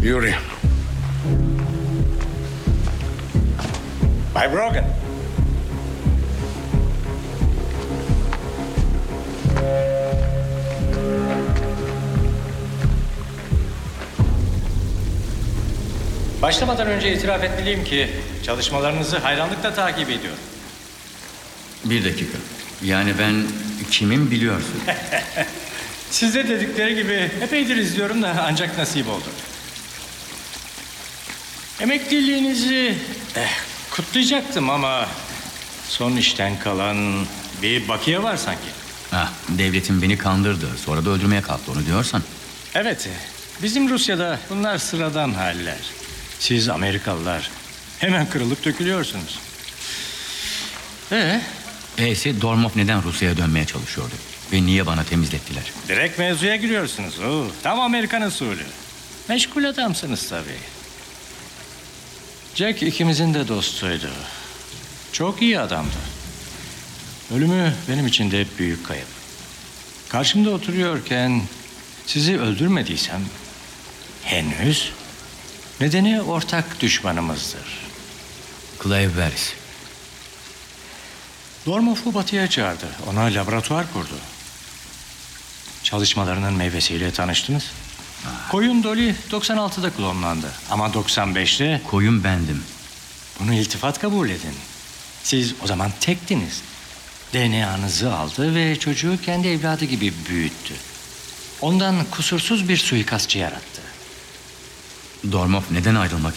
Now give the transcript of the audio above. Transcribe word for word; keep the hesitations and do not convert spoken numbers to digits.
Yuri. Bay Brogan. Başlamadan önce itiraf etmeliyim ki çalışmalarınızı hayranlıkla takip ediyorum. Bir dakika. Yani ben kimim biliyorsun. Siz de dedikleri gibi epeydir izliyorum da ancak nasip oldu. Emekliliğinizi eh, kutlayacaktım ama son işten kalan bir bakiye var sanki. Ah, devletin beni kandırdı. Sonra da öldürmeye kalktı, onu diyorsan. Evet, bizim Rusya'da bunlar sıradan haller. Siz Amerikalılar hemen kırılıp dökülüyorsunuz. Ee, E'si Dormov neden Rusya'ya dönmeye çalışıyordu? Ve niye bana temizlettiler? direkt mevzuya giriyorsunuz. Oo, tam Amerikan usulü. Meşgul adamsınız tabii. Jack ikimizin de dostuydu. Çok iyi adamdı. Ölümü benim için de hep büyük kayıp. Karşımda oturuyorken sizi öldürmediysem henüz nedeni ortak düşmanımızdır. Clive Barris. Dormov'u batıya çağırdı. Ona laboratuvar kurdu. Çalışmalarının meyvesiyle tanıştınız. Koyun Dolly doksan altıda klonlandı. Ama doksan beşte Koyun bendim. bunu iltifat kabul edin. Siz o zaman tektiniz. D N A'nızı aldı ve çocuğu kendi evladı gibi büyüttü. Ondan kusursuz bir suikastçı yarattı. Dormov neden ayrılmak